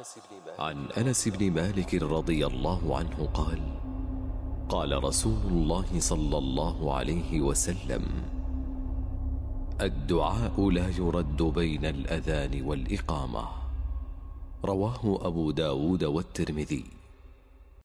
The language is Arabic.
عن أنس بن مالك رضي الله عنه قال: قال رسول الله صلى الله عليه وسلم: الدعاء لا يرد بين الأذان والإقامة. رواه أبو داود والترمذي.